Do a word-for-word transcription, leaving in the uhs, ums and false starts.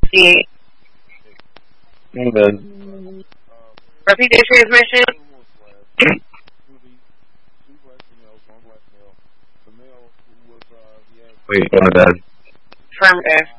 Yeah. Amen. Repeat that transmission. Wait, one of that. Affirmative.